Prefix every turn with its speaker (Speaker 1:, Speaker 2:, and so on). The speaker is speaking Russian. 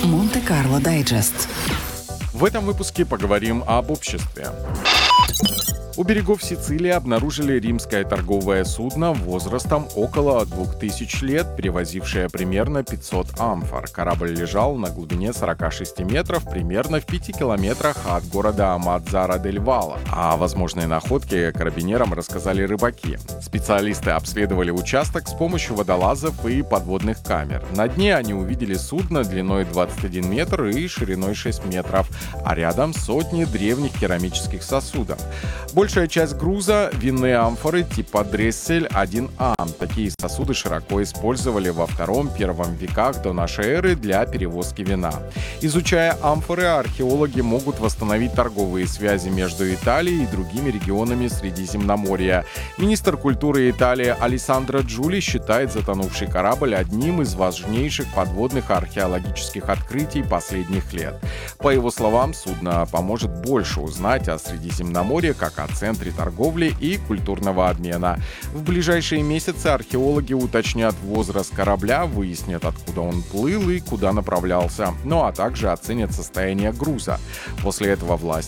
Speaker 1: Монте-Карло Дайджест.
Speaker 2: В этом выпуске поговорим об обществе. У берегов Сицилии обнаружили римское торговое судно возрастом около 2000 лет, перевозившее примерно 500 амфор. Корабль лежал на глубине 46 метров, примерно в 5 километрах от города Маззара-дель-Валло. О возможной находке карабинерам рассказали рыбаки. Специалисты обследовали участок с помощью водолазов и подводных камер. На дне они увидели судно длиной 21 метр и шириной 6 метров, а рядом сотни древних керамических сосудов. Большая часть груза — винные амфоры типа Дрессель 1А. Такие сосуды широко использовали во II-I веках до нашей эры для перевозки вина. Изучая амфоры, археологи могут восстановить торговые связи между Италией и другими регионами Средиземноморья. Министр культуры Италии Алессандро Джули считает затонувший корабль одним из важнейших подводных археологических открытий последних лет. По его словам, судно поможет больше узнать о Средиземноморье как о центре торговли и культурного обмена. В ближайшие месяцы археологи уточнят возраст корабля, выяснят, откуда он плыл и куда направлялся, а также оценят состояние груза. После этого власти